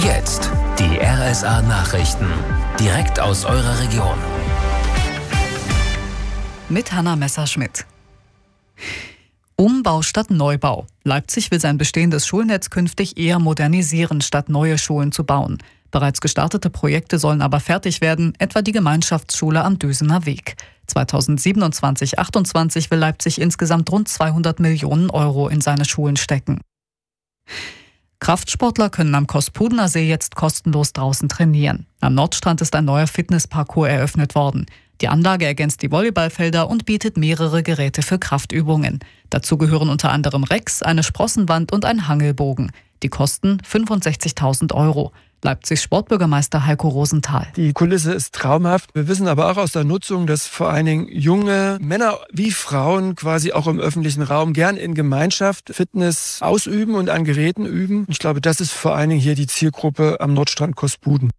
jetzt die RSA Nachrichten. Direkt aus eurer Region. Mit Hanna Messerschmidt. Umbau statt Neubau. Leipzig will sein bestehendes Schulnetz künftig eher modernisieren, statt neue Schulen zu bauen. Bereits gestartete Projekte sollen aber fertig werden, etwa die Gemeinschaftsschule am Düsener Weg. 2027/28 will Leipzig insgesamt rund 200 Millionen Euro in seine Schulen stecken. Kraftsportler können am Kospudener See jetzt kostenlos draußen trainieren. Am Nordstrand ist ein neuer Fitnessparcours eröffnet worden. Die Anlage ergänzt die Volleyballfelder und bietet mehrere Geräte für Kraftübungen. Dazu gehören unter anderem Racks, eine Sprossenwand und ein Hangelbogen. Die kosten 65.000 Euro. Leipzigs Sportbürgermeister Heiko Rosenthal. Die Kulisse ist traumhaft. Wir wissen aber auch aus der Nutzung, dass vor allen Dingen junge Männer wie Frauen quasi auch im öffentlichen Raum gern in Gemeinschaft Fitness ausüben und an Geräten üben. Ich glaube, das ist vor allen Dingen hier die Zielgruppe am Nordstrand Kospuden.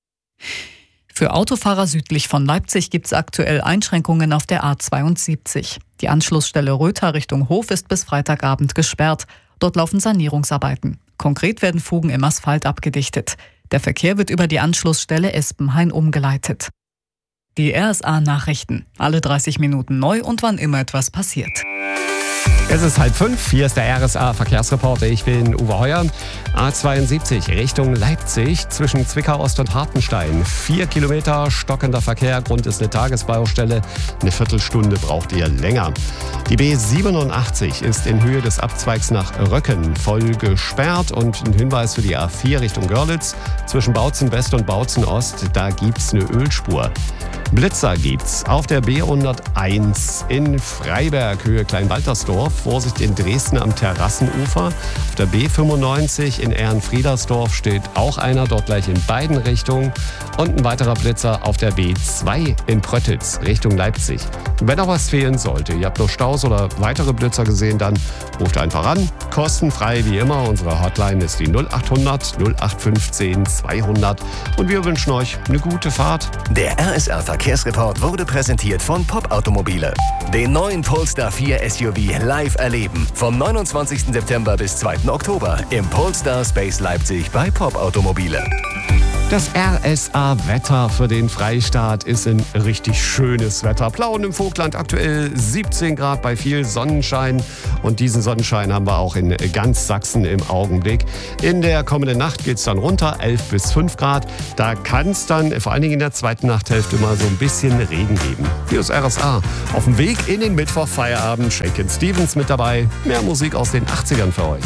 Für Autofahrer südlich von Leipzig gibt es aktuell Einschränkungen auf der A72. Die Anschlussstelle Röther Richtung Hof ist bis Freitagabend gesperrt. Dort laufen Sanierungsarbeiten. Konkret werden Fugen im Asphalt abgedichtet. Der Verkehr wird über die Anschlussstelle Espenhain umgeleitet. Die RSA-Nachrichten. Alle 30 Minuten neu und wann immer etwas passiert. Es ist 4:30, hier ist der RSA-Verkehrsreporter. Ich bin Uwe Heuer. A72 Richtung Leipzig zwischen Zwickau Ost und Hartenstein. 4 Kilometer stockender Verkehr, Grund ist eine Tagesbaustelle. Eine Viertelstunde braucht ihr länger. Die B87 ist in Höhe des Abzweigs nach Röcken voll gesperrt. Und ein Hinweis für die A4 Richtung Görlitz zwischen Bautzen West und Bautzen Ost, da gibt's eine Ölspur. Blitzer gibt's auf der B101 in Freiberg, Höhe Kleinwaltersdorf. Vorsicht in Dresden am Terrassenufer. Auf der B95 in Ehrenfriedersdorf steht auch einer, dort gleich in beiden Richtungen. Und ein weiterer Blitzer auf der B2 in Pröttitz, Richtung Leipzig. Wenn noch was fehlen sollte, ihr habt noch Staus oder weitere Blitzer gesehen, dann ruft einfach an. Kostenfrei wie immer. Unsere Hotline ist die 0800 0815 200. Und wir wünschen euch eine gute Fahrt. Der RSA-Verkehrsreport wurde präsentiert von Pop Automobile. Den neuen Polestar 4 SUV live erleben. Vom 29. September bis 2. Oktober im Polestar Space Leipzig bei Pop Automobile. Das RSA-Wetter für den Freistaat ist ein richtig schönes Wetter. Plauen im Vogtland, aktuell 17 Grad bei viel Sonnenschein. Und diesen Sonnenschein haben wir auch in ganz Sachsen im Augenblick. In der kommenden Nacht geht es dann runter, 11 bis 5 Grad. Da kann es dann vor allen Dingen in der zweiten Nachthälfte mal so ein bisschen Regen geben. Hier ist RSA. Auf dem Weg in den Mittwochfeierabend. Shakin' Stevens mit dabei. Mehr Musik aus den 80ern für euch.